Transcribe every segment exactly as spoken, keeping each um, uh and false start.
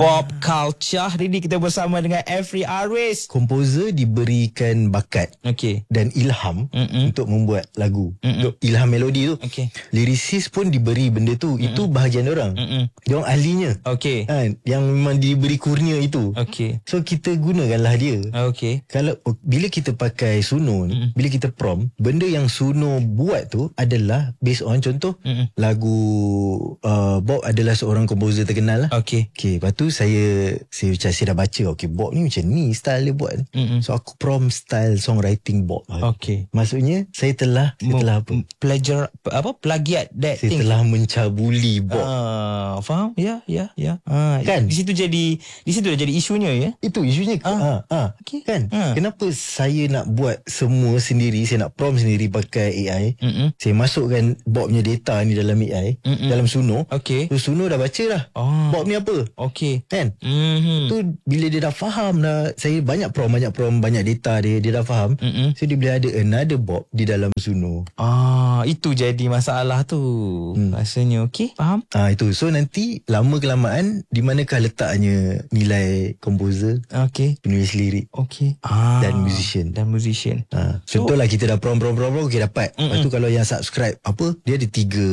Pop Culture. Hari ni kita bersama dengan Every Aris. Komposer diberikan bakat Okey. dan ilham Mm-mm. untuk membuat lagu. Mm-mm. Untuk ilham melodi tu. Okey. Lirisis pun diberi benda tu. Mm-mm. Itu bahagian orang. Mm-mm. Diorang ahlinya. Okey. Kan? Yang memang diberi kurnia itu. Okey. So kita gunakanlah dia. Okey. Kalau bila kita pakai Suno ni, Mm-mm. bila kita prom, benda yang Suno buat tu adalah based on contoh Mm-mm. lagu uh, Bob adalah seorang komposer terkenal lah. Okey. Okay, lepas tu saya saya macam saya dah baca, okay, Bob ni macam ni style dia buat. Mm-mm. So aku prom style songwriting Bob. Okey. Maksudnya saya telah saya telah apa? Plagiar apa? Plagiat that Saya thing. telah mencabuli Bob. Ah, faham? Ya, ya, ya. Ah, Kan? Di situ jadi di situ dah jadi isunya ya. Itu isunya. Ah. Ah, ah. Okey. Kan? Ah. Kenapa saya nak buat semua sendiri, saya nak prom sendiri pakai A I. Mm-mm. Saya masukkan Bob punya data ni dalam A I, Mm-mm. dalam Suno. Okey. So Suno dah baca dah. Oh. Bob ni apa? Okey. Kan? Mhm. Tu bila dia dah faham dah, saya banyak prom, banyak prom, banyak data dia, dia dah faham. Mm-mm. So dia boleh ada another Bob di dalam Suno. Ah, itu jadi masalah tu. Hmm. Rasanya okey, faham? Ah itu. So nanti lama kelamaan di manakah letaknya nilai komposer, Okey. penulis lirik Okey. Ah, dan musician. Dan musician. Ha, So- contohlah kita dah prom prom prom prom okay dapat. Mm-mm. Lepas tu kalau yang subscribe apa, dia ada tiga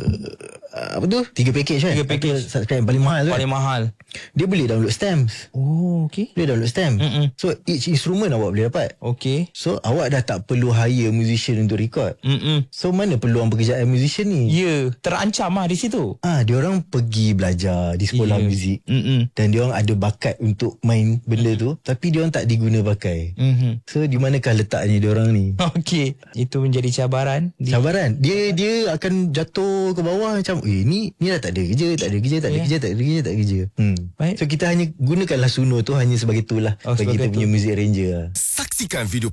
uh, apa tu? Tiga package kan? Tiga package. Satu subscribe yang paling mahal kan? Paling mahal. Dia boleh download stamps. Oh, okey. Dia download stamp. Mm-mm. So each instrument awak boleh dapat. Okey. So awak dah tak perlu hire musician untuk record. Mm-mm. So mana peluang pekerjaan musician ni? Ya, terancam lah di situ. Ah, dia orang pergi belajar di sekolah Ya. muzik. Mm-mm. Dan dia orang ada bakat untuk main benda tu, tapi dia orang tak diguna pakai. Mhm. So di manakah letaknya dia orang ni? Okey, itu menjadi cabaran. Di- Cabaran. Dia dia akan jatuh ke bawah macam, eh ni ni dah tak ada kerja, tak ada kerja, tak ada Ya. kerja, tak ada kerja, tak ada kerja. Hmm. Baik. So kita hanya gunakanlah Suno tu hanya sebagai itulah Oh, bagi sebagai kita tu. punya music arranger lah. Saksikan video